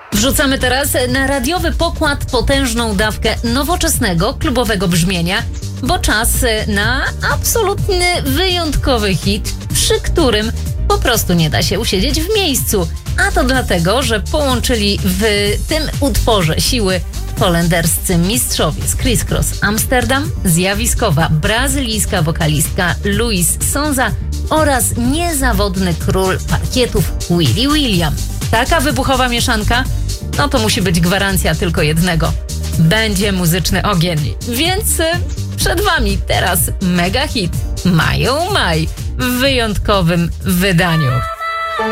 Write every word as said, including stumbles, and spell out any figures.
Wrzucamy teraz na radiowy pokład potężną dawkę nowoczesnego, klubowego brzmienia, bo czas na absolutny, wyjątkowy hit, przy którym po prostu nie da się usiedzieć w miejscu. A to dlatego, że połączyli w tym utworze siły holenderscy mistrzowie z Criss Cross Amsterdam, zjawiskowa brazylijska wokalistka Luis Sonza oraz niezawodny król parkietów Willie William. Taka wybuchowa mieszanka? No to musi być gwarancja tylko jednego. Będzie muzyczny ogień. Więc y, przed wami teraz mega hit Mają Maj w wyjątkowym wydaniu.